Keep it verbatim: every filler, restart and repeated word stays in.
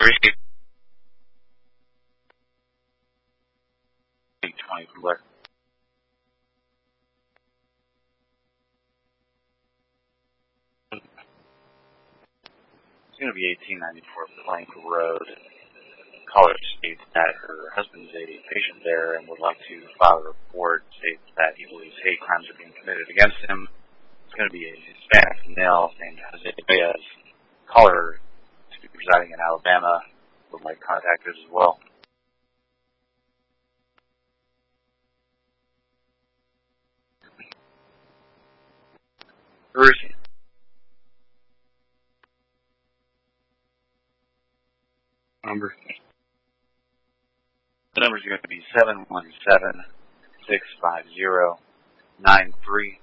eight twenty from Blair. It's going to be eighteen ninety-four Blank Road. Caller states that her husband is a patient there and would like to file a report. States that he believes hate crimes are being committed against him. It's going to be a Hispanic male named Jose Reyes. Caller to be residing in Alabama would like contacted as well. Where is he? Number. The number is going to be seven one seven, six five zero, nine three